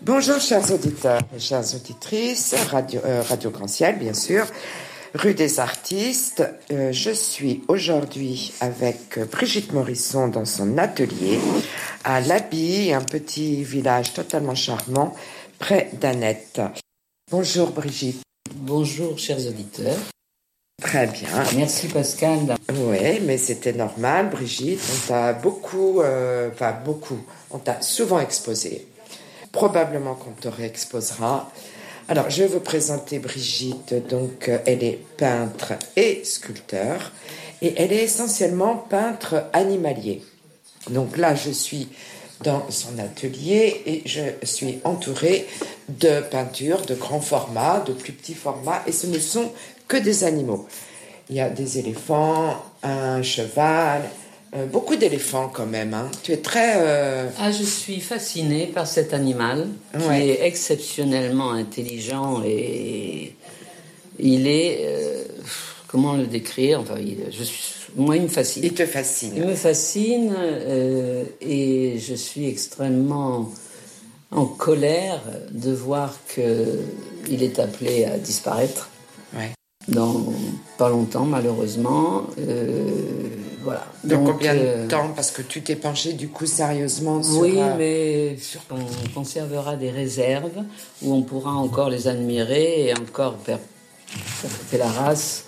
Bonjour chers auditeurs et chères auditrices, Radio Grand Ciel bien sûr, rue des Artistes. Je suis aujourd'hui avec Brigitte Morisson dans son atelier à L'Abie, un petit village totalement charmant près d'Annette. Bonjour Brigitte. Bonjour chers auditeurs. Très bien. Merci Pascal. Oui, mais c'était normal Brigitte, on t'a on t'a souvent exposé. Probablement qu'on te réexposera. Alors, je vais vous présenter Brigitte. Donc, elle est peintre et sculpteur. Et elle est essentiellement peintre animalier. Donc là, je suis dans son atelier et je suis entourée de peintures de grand format, de plus petits formats. Et ce ne sont que des animaux. Il y a des éléphants, un cheval... beaucoup d'éléphants quand même, hein. Tu es très... je suis fascinée par cet animal qui est exceptionnellement intelligent et il est... comment le décrire? Moi, il me fascine. Il te fascine. Il me fascine et je suis extrêmement en colère de voir qu'il est appelé à disparaître. Ouais. Dans pas longtemps, malheureusement. Voilà. Donc combien de temps? Parce que tu t'es penché du coup sérieusement sur... Oui, mais on conservera des réserves où on pourra encore les admirer et encore perpétuer la race.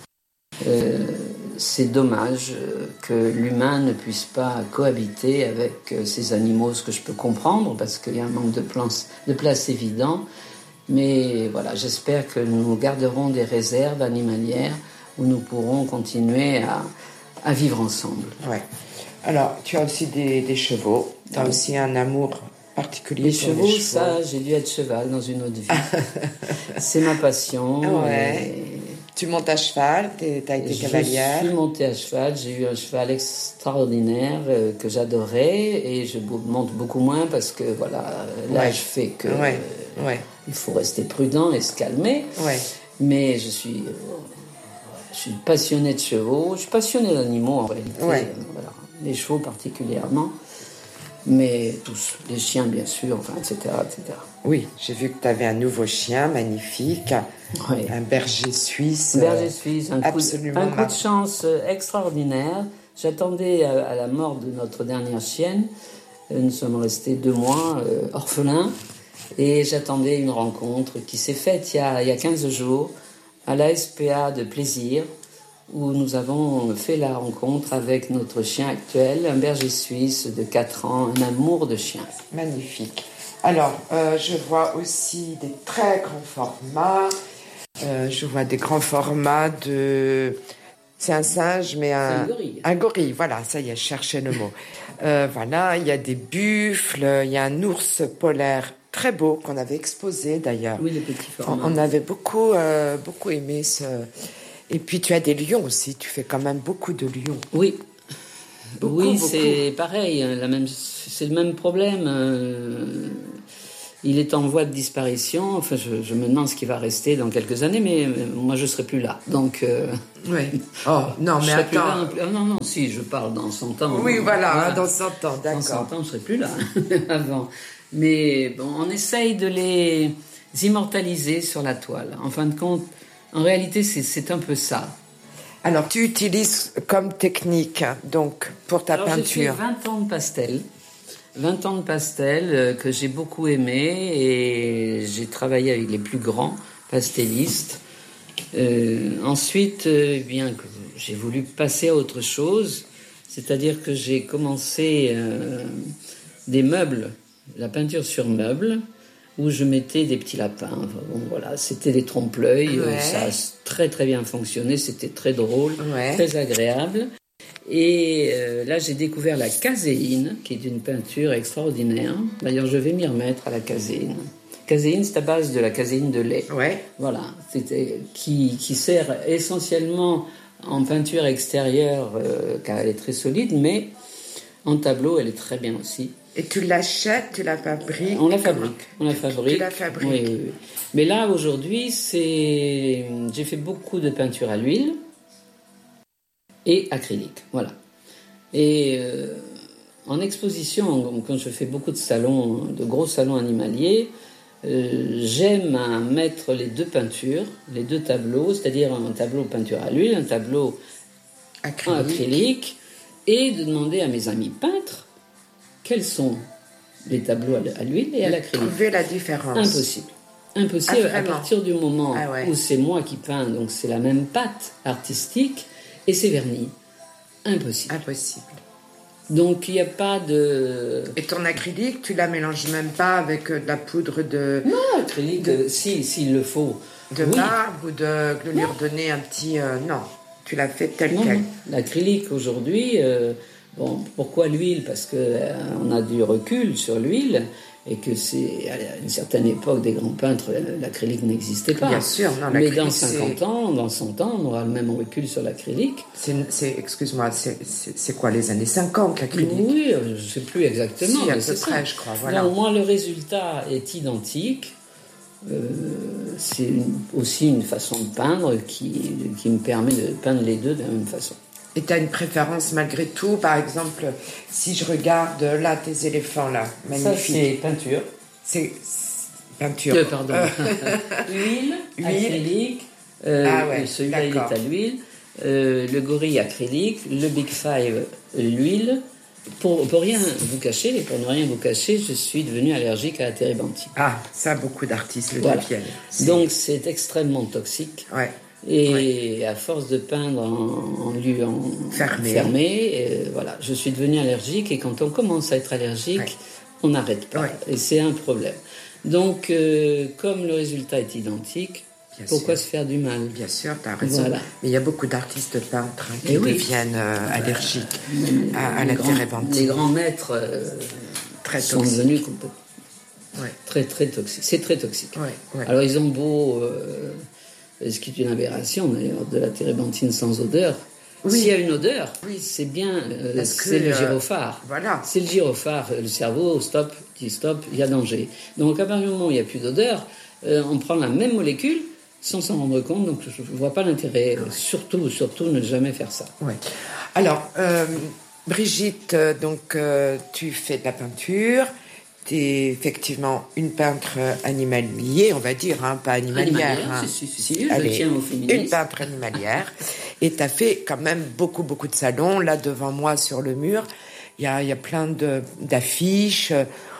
C'est dommage que l'humain ne puisse pas cohabiter avec ces animaux, ce que je peux comprendre, parce qu'il y a un manque de place évident. Mais voilà, j'espère que nous garderons des réserves animalières où nous pourrons continuer à vivre ensemble. Ouais. Alors, tu as aussi des chevaux. Tu as aussi un amour particulier les pour chevaux. Les chevaux, ça, j'ai dû être cheval dans une autre vie. C'est ma passion. Ouais. Tu montes à cheval, tu as été cavalière. Je suis montée à cheval, j'ai eu un cheval extraordinaire que j'adorais et je monte beaucoup moins parce que voilà, l'âge fait que il faut rester prudent et se calmer. Ouais. Mais je suis passionnée de chevaux, je suis passionnée d'animaux en réalité, voilà. Les chevaux particulièrement, mais tous, les chiens bien sûr, enfin, etc., etc. Oui, j'ai vu que tu avais un nouveau chien magnifique, un berger suisse. Un coup de chance extraordinaire. J'attendais à la mort de notre dernière chienne, nous sommes restés 2 mois orphelins, et j'attendais une rencontre qui s'est faite il y a 15 jours à la SPA de Plaisir, où nous avons fait la rencontre avec notre chien actuel, un berger suisse de 4 ans, un amour de chien. Magnifique. Alors, je vois aussi des très grands formats. Je vois des grands formats de... C'est un singe, mais un gorille. Un gorille, voilà, ça y est, je cherchais le mot. Voilà, il y a des buffles, il y a un ours polaire très beau qu'on avait exposé d'ailleurs. Oui, les petits formats. On avait beaucoup aimé ce... Et puis tu as des lions aussi, tu fais quand même beaucoup de lions. Oui. Beaucoup. C'est pareil, c'est le même problème. Il est en voie de disparition. Enfin, je me demande ce qui va rester dans quelques années, mais moi je serai plus là. Donc. Oui. Oh non, mais attends. Non, si je parle dans 100 ans. Oui, voilà. Dans 100 ans, d'accord. Dans 100 ans, je serai plus là avant. Mais bon, on essaye de les immortaliser sur la toile. En fin de compte, en réalité, c'est un peu ça. Alors, tu utilises comme technique, donc, pour ta peinture. J'ai fait 20 ans de pastel. 20 ans de pastel que j'ai beaucoup aimé et j'ai travaillé avec les plus grands pastellistes. Ensuite, j'ai voulu passer à autre chose, c'est-à-dire que j'ai commencé des meubles, la peinture sur meubles, où je mettais des petits lapins. Bon, voilà, c'était des trompe-l'œil, ça a très très bien fonctionné, c'était très drôle, très agréable. Et là, j'ai découvert la caséine, qui est une peinture extraordinaire. D'ailleurs, je vais m'y remettre à la caséine. Caséine, c'est à base de la caséine de lait. Ouais. Voilà, qui sert essentiellement en peinture extérieure, car elle est très solide, mais en tableau, elle est très bien aussi. Et tu l'achètes, tu la fabriques? On la fabrique. Tu la fabriques. Oui. Mais là, aujourd'hui, j'ai fait beaucoup de peinture à l'huile et acrylique, voilà. Et en exposition, quand je fais beaucoup de salons, de gros salons animaliers, j'aime mettre les deux peintures, les deux tableaux, c'est-à-dire un tableau peinture à l'huile, un tableau acrylique, et de demander à mes amis peintres quels sont les tableaux à l'huile et à l'acrylique. Trouver la différence. Impossible à partir du moment où c'est moi qui peins, donc c'est la même patte artistique et c'est verni. Impossible. Donc il n'y a pas de... Et ton acrylique, tu la mélanges même pas avec de la poudre de... Non, acrylique, s'il le faut. De marbre ou de lui redonner un petit... non, tu l'as fait tel quel. Non. L'acrylique aujourd'hui, pourquoi l'huile ? Parce qu'on a du recul sur l'huile et que c'est à une certaine époque des grands peintres, l'acrylique n'existait pas. Bien sûr, non. Mais dans 50 ans, dans 100 ans, on aura le même recul sur l'acrylique. Excuse-moi, c'est quoi les années 50 l'acrylique ? Oui, je ne sais plus exactement. Si, à peu près, je crois. Voilà. Non, moi, le résultat est identique. C'est aussi une façon de peindre qui me permet de peindre les deux de la même façon. Et tu as une préférence malgré tout? Par exemple, si je regarde là tes éléphants là, magnifiques. Ça c'est peinture. C'est peinture. Pardon. Huile, acrylique. Celui-là il est à l'huile. Le gorille acrylique. Le Big Five, l'huile. Pour rien vous cacher, et pour ne rien vous cacher, je suis devenue allergique à la térébenthine. Ah, ça beaucoup d'artistes le deviennent. Donc c'est extrêmement toxique. Ouais. Et à force de peindre en lieu fermé, voilà, je suis devenue allergique. Et quand on commence à être allergique, on n'arrête pas. Et c'est un problème. Donc, comme le résultat est identique, pourquoi se faire du mal? Bien sûr, tu as raison. Voilà. Mais il y a beaucoup d'artistes peintres qui deviennent allergiques à la térébenthine. Les grands maîtres sont devenus très, très toxiques. C'est très toxique. Alors, ils ont beau... ce qui est une aberration d'ailleurs de la térébenthine sans odeur. S'il y a une odeur, c'est bien, c'est le gyrophare. Voilà. C'est le gyrophare, le cerveau dit stop, il y a danger. Donc à partir du moment où il n'y a plus d'odeur, on prend la même molécule sans s'en rendre compte, donc je ne vois pas l'intérêt. Surtout, ne jamais faire ça. Ouais. Alors, Brigitte, donc tu fais de la peinture. Tu es effectivement une peintre animalier, on va dire, pas animalière. Si, je tiens au féminisme. Une peintre animalière. Et tu as fait quand même beaucoup de salons. Là, devant moi, sur le mur, il y a plein d'affiches.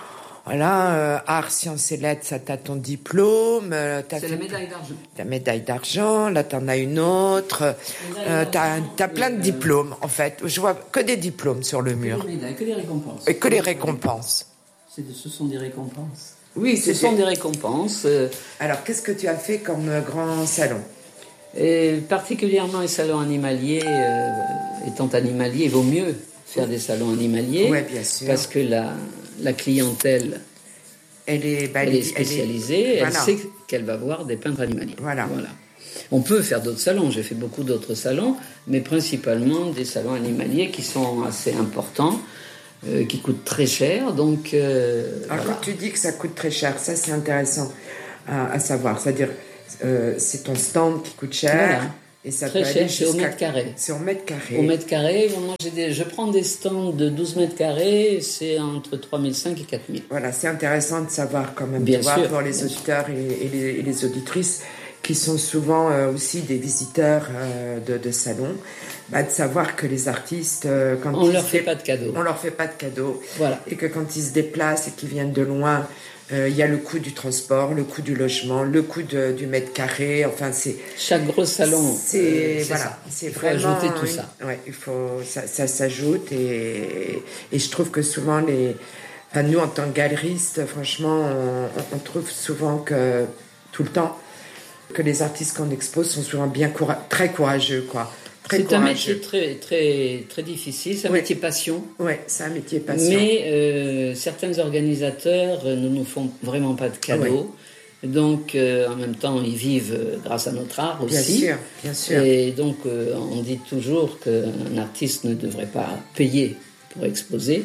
Voilà, art, sciences et lettres, ça t'a ton diplôme. C'est la médaille d'argent. La médaille d'argent, là t'en as une autre. T'as plein de diplômes, en fait. Je vois que des diplômes sur le mur. Que des récompenses. Et que les récompenses. Ce sont des récompenses. Oui, ce sont des récompenses. Alors, qu'est-ce que tu as fait comme grand salon? Particulièrement les salons animaliers, étant animalier, il vaut mieux faire des salons animaliers. Oui, bien sûr. Parce que la clientèle, elle est spécialisée, elle sait qu'elle va voir des peintres animaliers. Voilà. On peut faire d'autres salons, j'ai fait beaucoup d'autres salons, mais principalement des salons animaliers qui sont assez importants. Qui coûtent très cher, donc... Alors, quand tu dis que ça coûte très cher, ça c'est intéressant à savoir. C'est-à-dire, c'est ton stand qui coûte cher. Voilà. Et ça très peut cher, aller c'est au mètre carré. C'est au mètre carré. Au mètre carré, moi je prends des stands de 12 mètres carrés, c'est entre 3005 et 4000. Voilà, c'est intéressant de savoir quand même, bien sûr, pour les auditeurs et les auditrices qui sont souvent aussi des visiteurs de salons, de savoir que les artistes, quand on leur fait pas de cadeaux. On leur fait pas de cadeaux. Voilà. Et que quand ils se déplacent et qu'ils viennent de loin, il y a le coût du transport, le coût du logement, le coût du mètre carré. Enfin, c'est chaque gros salon. C'est vraiment ajouter tout ça. Ouais, ça s'ajoute et je trouve que souvent nous en tant que galeristes, franchement, on trouve souvent que tout le temps que les artistes qu'on expose sont souvent très courageux, quoi. C'est un métier très, très, très difficile, c'est un métier passion. Oui, c'est un métier passion. Mais certains organisateurs ne nous font vraiment pas de cadeaux. Donc, en même temps, ils vivent grâce à notre art aussi. Bien sûr. Et donc, on dit toujours qu'un artiste ne devrait pas payer pour exposer.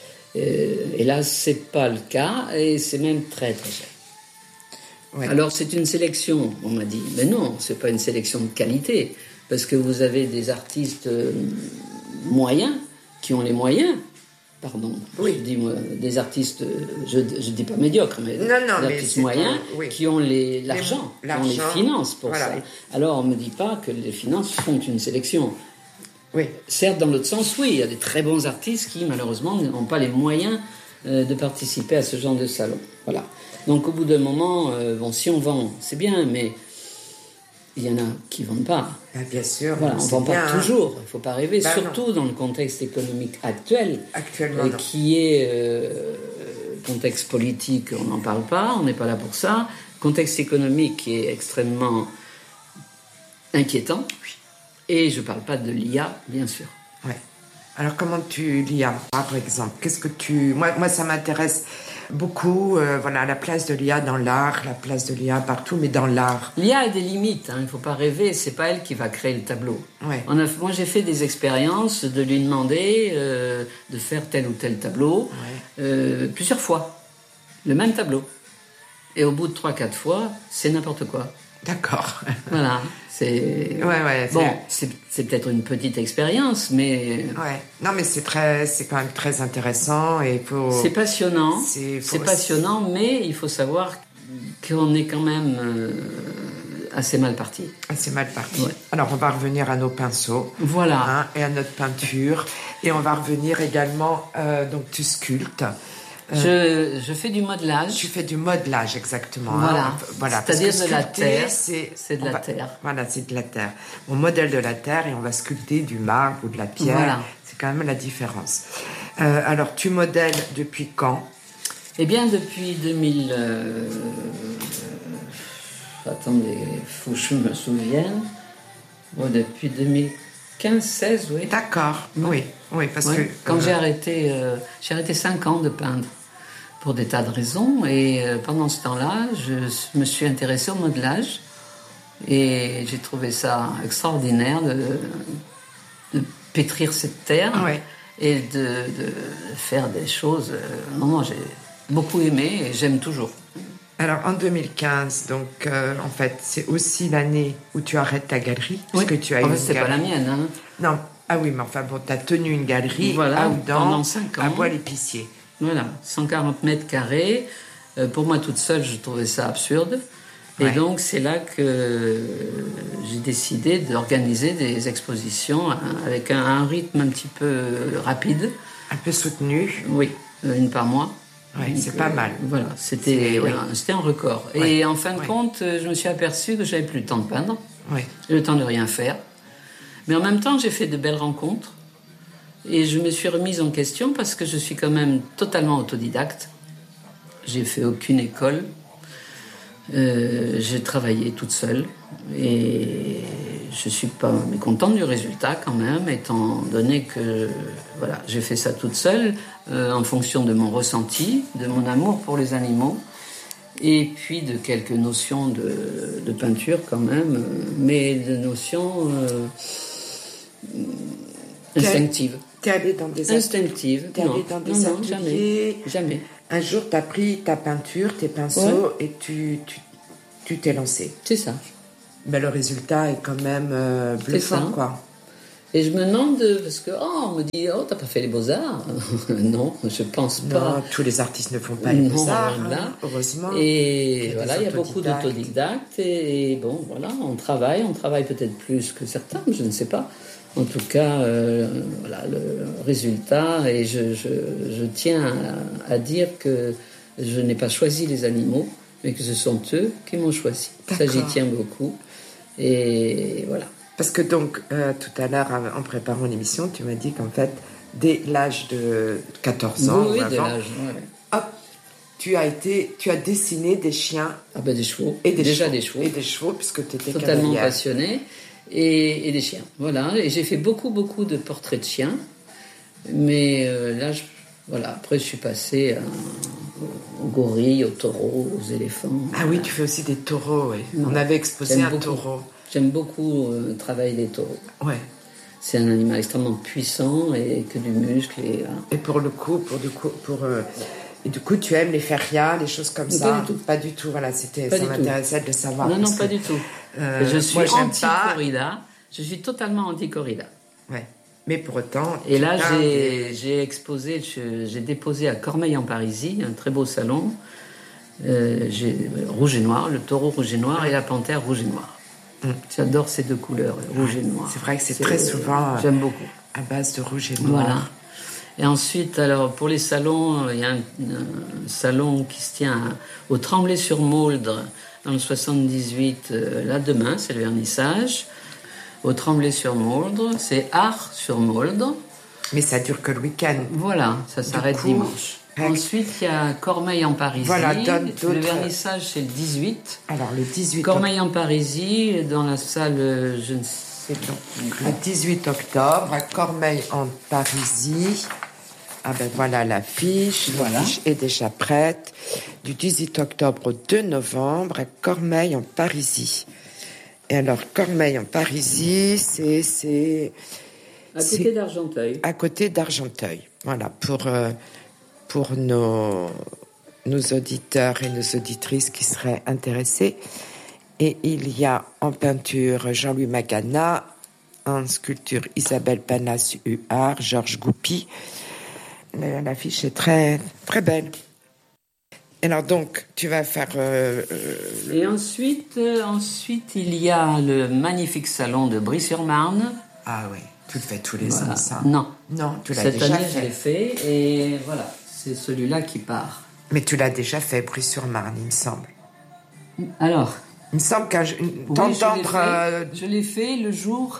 Et là, c'est pas le cas, et c'est même très, très cher. Ouais. Alors, c'est une sélection, on m'a dit. Mais non, c'est pas une sélection de qualité. Parce que vous avez des artistes moyens, qui ont les moyens, pardon, Oui. je dis moi, des artistes, je dis pas médiocres, mais Non, des mais artistes c'est moyens oui. qui ont l'argent, qui ont les finances pour voilà. ça. Alors on me dit pas que les finances font une sélection. Oui. Certes, dans l'autre sens, oui, il y a des très bons artistes qui malheureusement n'ont pas les moyens de participer à ce genre de salon. Voilà. Donc au bout d'un moment, bon, si on vend, c'est bien, mais il y en a qui ne vendent pas. Ah, bien sûr. Voilà, on ne vend pas toujours, il ne faut pas rêver, surtout non. dans le contexte économique actuel, Actuellement, qui est contexte politique, on n'en parle pas, on n'est pas là pour ça, contexte économique qui est extrêmement inquiétant, et je ne parle pas de l'IA, bien sûr. Ouais. Alors, comment tu l'IA, par exemple? Qu'est-ce que tu... Moi, ça m'intéresse beaucoup, voilà, la place de l'IA dans l'art, la place de l'IA partout, mais dans l'art. L'IA a des limites, il ne faut pas rêver, c'est pas elle qui va créer le tableau. Ouais. Moi, j'ai fait des expériences de lui demander de faire tel ou tel tableau, plusieurs fois, le même tableau. Et au bout de 3-4 fois, c'est n'importe quoi. D'accord. Voilà, c'est... Ouais, bon, c'est peut-être une petite expérience, mais... Ouais, non, mais c'est quand même très intéressant et faut... C'est passionnant, c'est passionnant, mais il faut savoir qu'on est quand même assez mal parti. Assez mal parti. Ouais. Alors, on va revenir à nos pinceaux. Voilà. Hein, et à notre peinture. Et on va revenir également, donc tu sculptes. Je fais du modelage. Tu fais du modelage, exactement. Voilà. C'est-à-dire de la terre. C'est de la terre. Voilà, c'est de la terre. On modèle de la terre et on va sculpter du marbre ou de la pierre. Voilà. C'est quand même la différence. Alors, tu modèles depuis quand? Eh bien, depuis 2000... attendez, faut que je me souvienne. Bon, depuis 2015-16, oui. D'accord, oui, parce que... Quand j'ai arrêté 5 ans de peindre, pour des tas de raisons, et pendant ce temps-là, je me suis intéressée au modelage, et j'ai trouvé ça extraordinaire de pétrir cette terre, et de faire des choses... non, j'ai beaucoup aimé, et j'aime toujours. Alors, en 2015, donc, en fait, c'est aussi l'année où tu arrêtes ta galerie. Puisque tu as une c'est pas la mienne, hein. Non, ah oui, mais enfin, bon, tu as tenu une galerie à Oudan, pendant 5 ans. À Bois-l'Épicier. Voilà, 140 mètres carrés. Pour moi, toute seule, je trouvais ça absurde. Et donc, c'est là que j'ai décidé d'organiser des expositions avec un rythme un petit peu rapide. Un peu soutenu. Oui, une par mois. Oui, c'est pas mal. Voilà, c'était un record. Et en fin de compte, je me suis aperçue que j'avais plus le temps de peindre, le temps de rien faire. Mais en même temps, j'ai fait de belles rencontres. Et je me suis remise en question parce que je suis quand même totalement autodidacte. J'ai fait aucune école. J'ai travaillé toute seule. Et je suis pas mécontente du résultat quand même, étant donné que voilà, j'ai fait ça toute seule, en fonction de mon ressenti, de mon amour pour les animaux, et puis de quelques notions de peinture quand même, mais de notions instinctives. T'es allé dans des instinctives. T'es allé dans des ateliers. Jamais. Un jour, t'as pris ta peinture, tes pinceaux, et tu t'es lancé. C'est ça. Mais le résultat est quand même bluffant, quoi. Et je me demande, parce que, on me dit, t'as pas fait les beaux-arts? Non, je pense pas. Non, tous les artistes ne font pas les beaux-arts, heureusement. Et voilà, il y a beaucoup d'autodidactes, et bon, voilà, on travaille peut-être plus que certains, je ne sais pas. En tout cas, voilà, le résultat, et je tiens à dire que je n'ai pas choisi les animaux, mais que ce sont eux qui m'ont choisi. Ça, j'y tiens beaucoup. Et voilà. Parce que donc, tout à l'heure, en préparant l'émission, tu m'as dit qu'en fait, dès l'âge de 14 ans, oui, dès l'âge, hop, tu as dessiné des chiens. Ah ben des chevaux. Et des chevaux. Et des chevaux, puisque tu étais totalement passionnée. Et des chiens, voilà. Et j'ai fait beaucoup de portraits de chiens. Mais là, voilà. Après, je suis passée aux gorilles, aux taureaux, aux éléphants. Ah oui, tu fais aussi des taureaux, oui. On avait exposé un taureau. J'aime beaucoup travailler les taureaux. Ouais. C'est un animal extrêmement puissant et que du muscle. Et pour le coup, et du coup, tu aimes les férias, les choses comme ça? Pas du tout. Voilà, ça m'intéressait de le savoir. Non, pas du tout. Je suis anti-corrida. Je suis totalement anti-corrida. Ouais. Mais pour autant... Et là, j'ai exposé, j'ai déposé à Cormeilles-en-Parisis, un très beau salon. J'ai rouge et noir, le taureau rouge et noir et la panthère rouge et noir. J'adore ces deux couleurs, rouge et noir. C'est vrai que c'est très souvent j'aime beaucoup. À base de rouge et noir. Voilà. Et ensuite, alors, pour les salons, il y a un salon qui se tient au Tremblay-sur-Mauldre, dans le 78, là demain, c'est le vernissage. Au Tremblay-sur-Mauldre, c'est Art-sur-Mauldre. Mais ça dure que le week-end. Voilà, ça s'arrête dimanche. Ensuite, il y a Cormeilles-en-Parisis. Voilà, le vernissage, c'est le 18. Alors, le 18... Cormeilles-en-Parisis, dans la salle, je ne sais pas. Le 18 octobre, à Cormeilles-en-Parisis. Ah ben voilà l'affiche. Voilà. L'affiche est déjà prête. Du 18 octobre au 2 novembre, à Cormeilles-en-Parisis. Et alors, Cormeilles-en-Parisis, c'est... À côté d'Argenteuil. À côté d'Argenteuil. Voilà, pour nos auditeurs et nos auditrices qui seraient intéressés. Et il y a en peinture Jean-Louis Magana, en sculpture Isabelle Panas-Huard, Georges Goupy. L'affiche est très, très belle. Alors donc, tu vas faire... Et ensuite, il y a le magnifique salon de Brie-sur-Marne. Ah oui, tu le fais tous les ans, ça. Non, tu l'as cette déjà année, fait. je l'ai fait et voilà, c'est celui-là qui part. Mais tu l'as déjà fait, Brie-sur-Marne, il me semble. Alors... Il me semble d'entendre... Je l'ai fait le jour,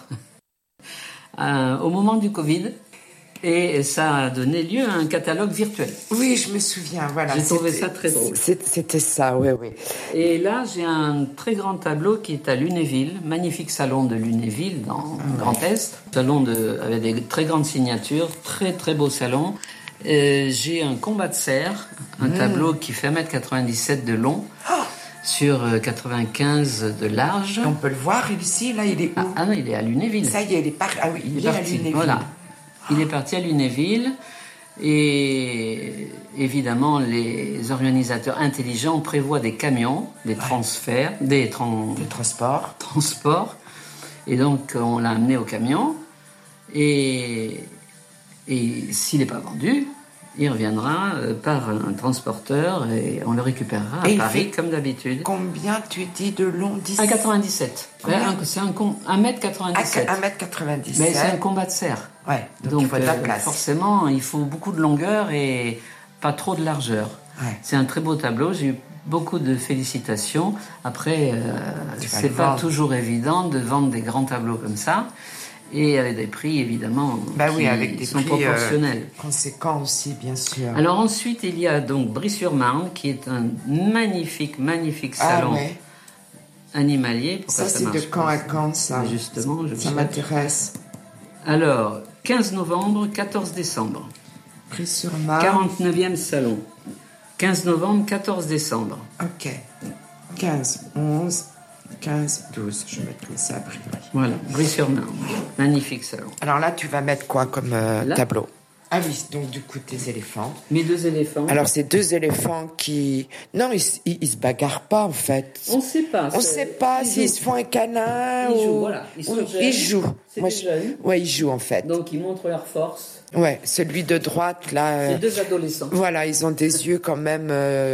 au moment du Covid, et ça a donné lieu à un catalogue virtuel. Oui, je me souviens, voilà. J'ai trouvé ça très drôle. C'était ça, oui, oui. Et là, j'ai un très grand tableau qui est à Lunéville, magnifique salon de Lunéville, dans le Grand Est. Salon avec des très grandes signatures, très très beau salon. J'ai un combat de cerfs, un tableau qui fait 1m97 de long. Sur 95 de large. On peut le voir ici, là, il est où? Ah non, il est à Lunéville. Ça y est, il est parti. Ah oui, il est à Lunéville. Voilà. Il est parti à Lunéville. Et évidemment, les organisateurs intelligents prévoient des camions, des transferts, des transports. Et donc, on l'a amené au camion. Et s'il n'est pas vendu, il reviendra par un transporteur et on le récupérera à Paris comme d'habitude. Combien tu dis de long d'ici? 1,97. C'est 1m97. 1m97. Mais c'est un combat de cerf. Ouais, donc il faut de la place. Forcément, il faut beaucoup de longueur et pas trop de largeur. Ouais. C'est un très beau tableau. J'ai eu beaucoup de félicitations. Après, c'est pas toujours évident de vendre des grands tableaux comme ça. Et avec des prix, évidemment, avec des sont prix proportionnels. Conséquents aussi, bien sûr. Alors ensuite, il y a donc Brie-sur-Marne, qui est un magnifique salon animalier. Pourquoi ça, c'est de camp à camp, ça? Mais justement, ça m'intéresse. Alors, 15 novembre, 14 décembre. Brie-sur-Marne. 49e salon. 15 novembre, 14 décembre. Ok. 15, 11... 15, 12, je vais mettre ça à Brie. Voilà, Brie-sur-Marne. Magnifique salon. Alors là, tu vas mettre quoi comme tableau? Ah oui, donc du coup, tes éléphants. Mes deux éléphants. Alors, ces deux éléphants qui... Non, ils se bagarrent pas, en fait. On ne sait pas. On ne sait pas s'ils se font un câlin ou... Jouent, voilà. Ils sont jeunes. Ils jouent. Jeunes. Ouais, ils jouent, en fait. Donc, ils montrent leur force. Ouais, celui de droite, là... C'est deux adolescents. Voilà, ils ont des yeux quand même...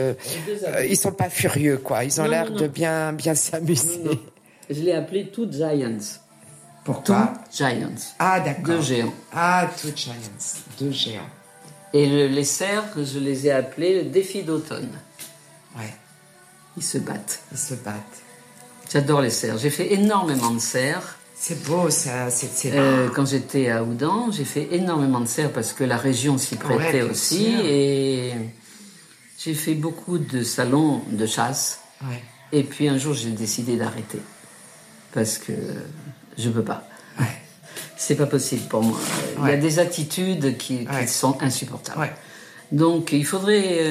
ils sont pas furieux, quoi. Ils ont l'air de bien s'amuser. Non. Je l'ai appelé Two Giants. Pourquoi? Two Giants. Ah, d'accord. Deux géants. Ah, Two Giants. Deux géants. Et les cerfs, je les ai appelés le défi d'automne. Ouais. Ils se battent. J'adore les cerfs. J'ai fait énormément de cerfs. C'est beau, ça. Quand j'étais à Oudan, j'ai fait énormément de cerfs parce que la région s'y prêtait aussi. Sûr. Et j'ai fait beaucoup de salons de chasse. Ouais. Et puis un jour, j'ai décidé d'arrêter. Parce que je ne peux pas. Ouais. C'est pas possible pour moi. Il y a des attitudes qui sont insupportables. Ouais. Donc, il faudrait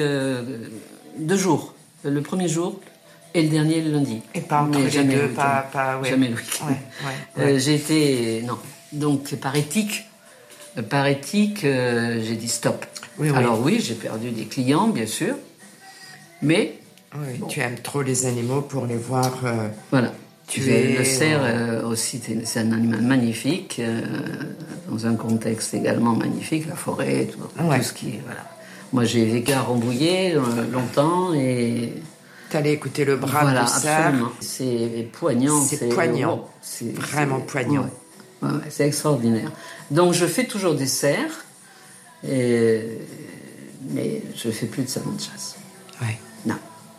2 jours. Le premier jour et le dernier le lundi. Et pas entre les deux, jamais le week-end. J'ai été... Non. Donc, par éthique, j'ai dit stop. Oui. Alors oui, j'ai perdu des clients, bien sûr. Mais... Oui, bon. Tu aimes trop les animaux pour les voir... Voilà. tuer. Le cerf aussi, c'est un animal magnifique, dans un contexte également magnifique, la forêt, tout ce qui est... Voilà. Moi, j'ai vécu à Rambouillet longtemps et... T'allais écouter le brame du cerf. Absolument. C'est poignant. C'est poignant. C'est vraiment poignant. Ouais, c'est extraordinaire. Donc, je fais toujours des cerfs, mais je fais plus de salon de chasse. Ouais. Non.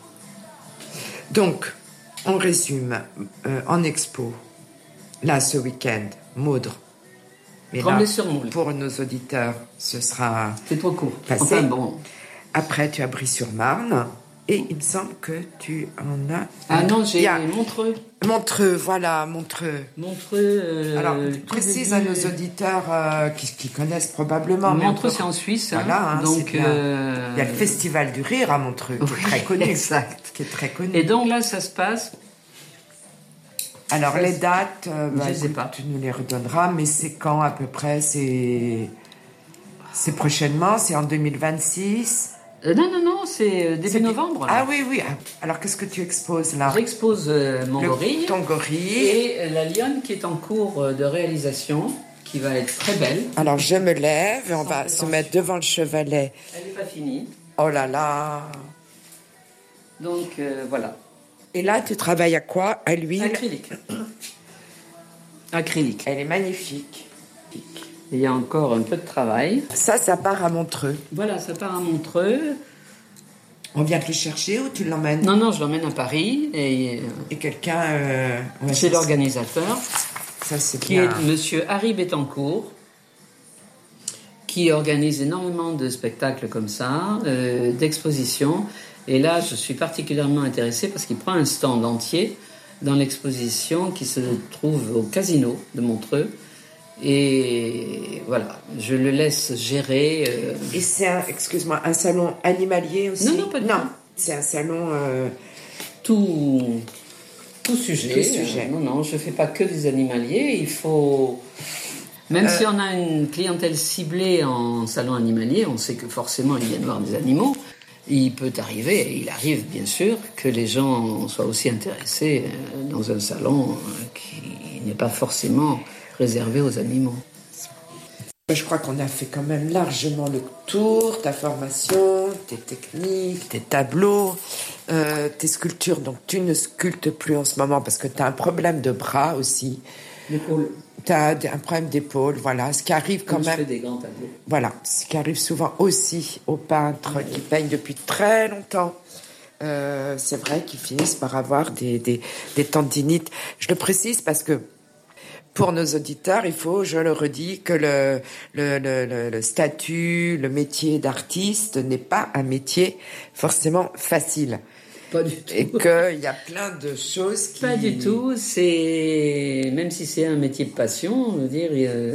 Donc, on résume. En expo, là, ce week-end, Maudre. Mais là, pour nos auditeurs, ce sera... C'est trop court. Passé. Enfin, bon. Après, tu as Brie-sur-Marne. Et il me semble que tu en as... Ah non, j'ai Montreux. Montreux, voilà, Montreux. Alors, précise à nos auditeurs qui connaissent probablement. Montreux, c'est en Suisse. Voilà, donc, il y a le Festival du Rire à Montreux, qui est très connu. Exact. Qui est très connu. Et donc là, ça se passe... Alors, les dates, je sais pas. Tu nous les redonneras, mais c'est quand à peu près? C'est prochainement, c'est en 2026. Non, c'est début novembre. Là. Ah oui. Alors, qu'est-ce que tu exposes là? J'expose mon gorille. Ton gorille. Et la lionne qui est en cours de réalisation, qui va être très belle. Alors, je me lève et on va se mettre devant le chevalet. Elle n'est pas finie. Oh là là. Donc, voilà. Et là, tu travailles à quoi? À l'huile? Acrylique. Elle est magnifique. Il y a encore un peu de travail. Ça part à Montreux. Voilà, ça part à Montreux. On vient te le chercher ou tu l'emmènes? Non, je l'emmène à Paris. Et quelqu'un... c'est l'organisateur. Ça, c'est qui bien. est Monsieur Harry Bettencourt, qui organise énormément de spectacles comme ça, d'expositions. Et là, je suis particulièrement intéressée parce qu'il prend un stand entier dans l'exposition qui se trouve au Casino de Montreux. Et voilà, je le laisse gérer. Et c'est un salon animalier aussi? Non, pas du tout. C'est un salon... Tout sujet. Non, je ne fais pas que des animaliers. Il faut... Même si on a une clientèle ciblée en salon animalier, on sait que forcément il y a de voir des animaux. Il peut arriver, et il arrive bien sûr, que les gens soient aussi intéressés dans un salon qui n'est pas forcément réservé aux animaux. Je crois qu'on a fait quand même largement le tour, ta formation, tes techniques, tes tableaux, tes sculptures. Donc tu ne sculptes plus en ce moment parce que tu as un problème de bras aussi. L'épaule. Tu as un problème d'épaule, voilà. Ce qui arrive quand même. Je fais des grands tableaux. Voilà, ce qui arrive souvent aussi aux peintres qui peignent depuis très longtemps. C'est vrai qu'ils finissent par avoir des tendinites. Je le précise parce que pour nos auditeurs, il faut, je le redis, que le statut, le métier d'artiste n'est pas un métier forcément facile. Pas du tout. Et qu'il y a plein de choses qui... Pas du tout. Même si c'est un métier de passion, on veut dire,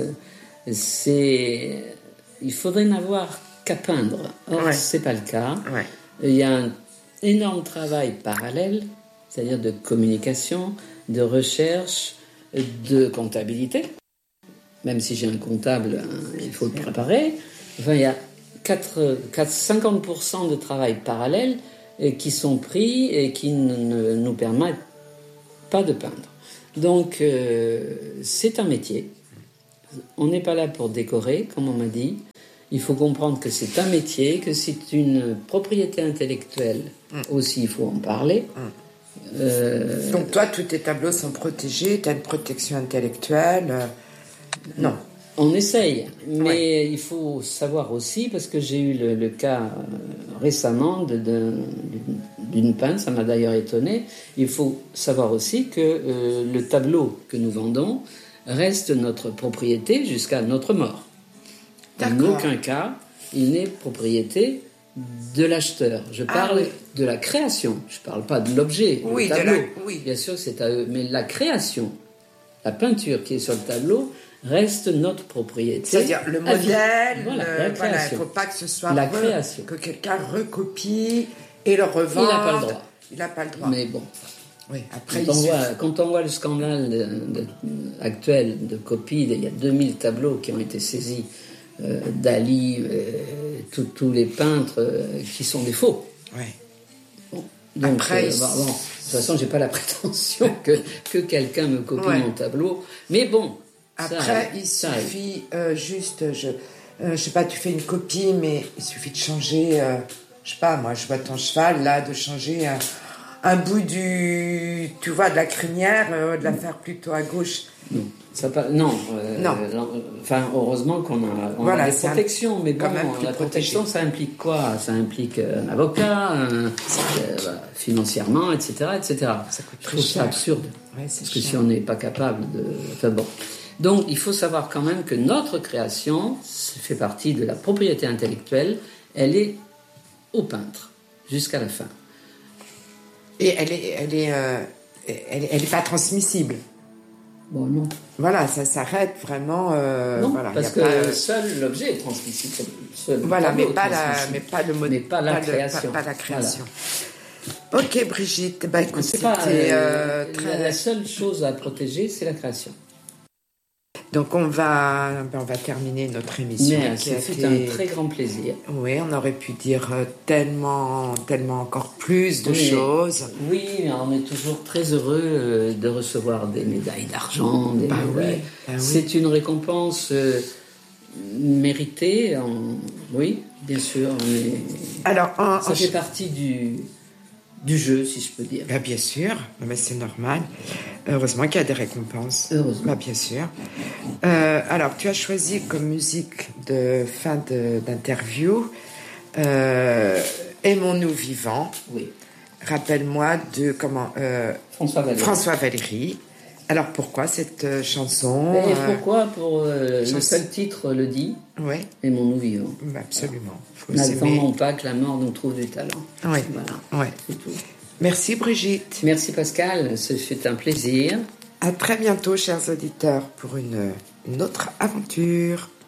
il faudrait n'avoir qu'à peindre. Or, c'est pas le cas. Ouais. Il y a un énorme travail parallèle, c'est-à-dire de communication, de recherche, de comptabilité. Même si j'ai un comptable, il faut le préparer. Enfin, il y a 50% de travail parallèle qui sont pris et qui ne nous permettent pas de peindre. Donc, c'est un métier. On n'est pas là pour décorer, comme on m'a dit. Il faut comprendre que c'est un métier, que c'est une propriété intellectuelle. Aussi, il faut en parler. Donc toi, tous tes tableaux sont protégés, tu as une protection intellectuelle. Non. On essaye, mais il faut savoir aussi, parce que j'ai eu le cas récemment d'une peintre, ça m'a d'ailleurs étonné, il faut savoir aussi que le tableau que nous vendons reste notre propriété jusqu'à notre mort. En aucun cas, il n'est propriété de l'acheteur. Je parle de la création, je ne parle pas de l'objet, le tableau. Bien sûr, c'est à eux, mais la création, la peinture qui est sur le tableau, reste notre propriété. C'est-à-dire le modèle, la création. Il ne faut pas que ce soit la création. Que quelqu'un recopie et le revende. Il n'a pas le droit. Il n'a pas le droit. Mais bon. Oui, après, quand on voit le scandale actuel de copie, il y a 2000 tableaux qui ont été saisis, Dali, tous les peintres qui sont des faux. Oui. Bon, Donc, Après, bon, de toute façon, j'ai pas la prétention que quelqu'un me copie mon tableau. Mais bon. Après, il suffit juste, je sais pas, tu fais une copie, mais il suffit de changer, je sais pas, moi, je vois ton cheval, là, de changer un bout tu vois, de la crinière, de la faire plutôt à gauche. Non. Non. Enfin, heureusement qu'on a des protections, mais bon, la protection, ça implique quoi? Ça implique un avocat, financièrement, etc., etc. Ça coûte Je trouve ça absurde. Ouais, parce que si on n'est pas capable de... Enfin bon. Donc, il faut savoir quand même que notre création, ça fait partie de la propriété intellectuelle, elle est au peintre, jusqu'à la fin. Et elle est pas transmissible. Bon, non. Voilà, ça s'arrête vraiment. Non, voilà, parce que seul l'objet est transmissible. Voilà, mais pas le mot, mais pas la création. Pas la création. Voilà. Ok, Brigitte. Bah, écoute, c'est pas la seule chose à protéger, c'est la création. Donc on va terminer notre émission. Mais c'est un très grand plaisir. Oui, on aurait pu dire tellement encore plus de choses. Oui, on est toujours très heureux de recevoir des médailles d'argent. C'est une récompense méritée. Oui, bien sûr. Alors, ça fait partie du jeu, si je peux dire. Bah, bien sûr, mais c'est normal. Heureusement qu'il y a des récompenses. Heureusement. Bah, bien sûr. Alors, tu as choisi comme musique de fin d'interview Aimons-nous vivants. Oui. Rappelle-moi de François Valéry. Alors, pourquoi cette chanson? Et pourquoi le seul titre le dit. Oui. Aimons-nous vivants. Bah, absolument. N'attendons pas que la mort nous trouve du talent. Oui. Voilà. Ouais. C'est tout. Merci Brigitte. Merci Pascal, ce fut un plaisir. À très bientôt, chers auditeurs, pour une autre aventure.